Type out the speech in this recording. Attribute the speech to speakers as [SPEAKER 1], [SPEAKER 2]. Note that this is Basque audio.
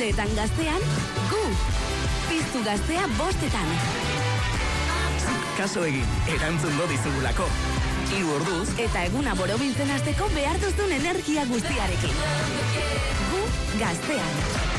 [SPEAKER 1] orduetan gaztean, gu. Piztu gaztea 5etan.
[SPEAKER 2] Kaso egin, erantzungo dizugulako. 3 orduz.
[SPEAKER 1] Eta eguna borobiltzen hasteko behar duzun energia guztiarekin. Gu gaztean.